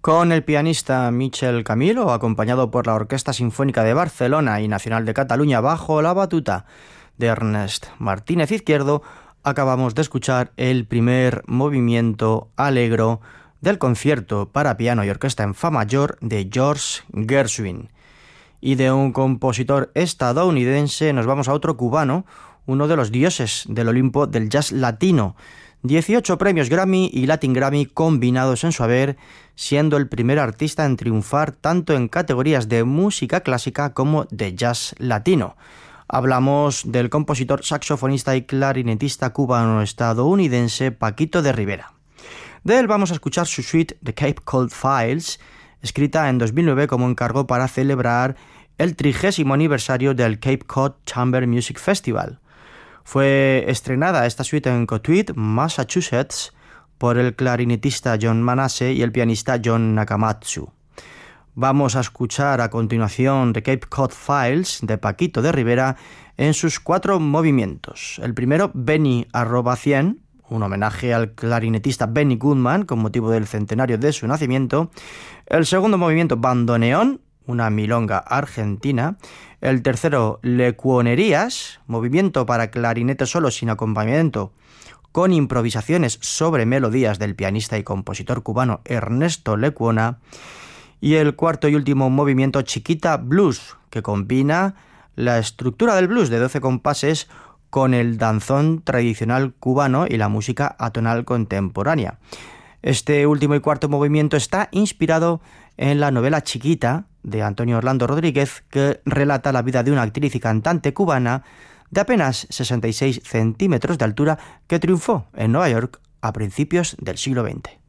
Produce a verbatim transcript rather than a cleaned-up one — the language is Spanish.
Con el pianista Michel Camilo, acompañado por la Orquesta Sinfónica de Barcelona y Nacional de Cataluña bajo la batuta de Ernest Martínez Izquierdo, acabamos de escuchar el primer movimiento alegro del concierto para piano y orquesta en fa mayor de George Gershwin. Y de un compositor estadounidense nos vamos a otro cubano, uno de los dioses del Olimpo del jazz latino. dieciocho premios Grammy y Latin Grammy combinados en su haber, siendo el primer artista en triunfar tanto en categorías de música clásica como de jazz latino. Hablamos del compositor, saxofonista y clarinetista cubano-estadounidense Paquito de Rivera. De él vamos a escuchar su suite The Cape Cod Files, escrita en dos mil nueve como encargo para celebrar el trigésimo aniversario del Cape Cod Chamber Music Festival. Fue estrenada esta suite en Cotuit, Massachusetts, por el clarinetista John Manasseh y el pianista John Nakamatsu. Vamos a escuchar a continuación The Cape Cod Files de Paquito de Rivera en sus cuatro movimientos. El primero, Benny arroba cien, un homenaje al clarinetista Benny Goodman con motivo del centenario de su nacimiento. El segundo movimiento, Bandoneón, una milonga argentina. El tercero, Lecuonerías, movimiento para clarinete solo sin acompañamiento, con improvisaciones sobre melodías del pianista y compositor cubano Ernesto Lecuona. Y el cuarto y último movimiento, Chiquita Blues, que combina la estructura del blues de doce compases con el danzón tradicional cubano y la música atonal contemporánea. Este último y cuarto movimiento está inspirado en la novela Chiquita de Antonio Orlando Rodríguez, que relata la vida de una actriz y cantante cubana de apenas sesenta y seis centímetros de altura que triunfó en Nueva York a principios del siglo veinte.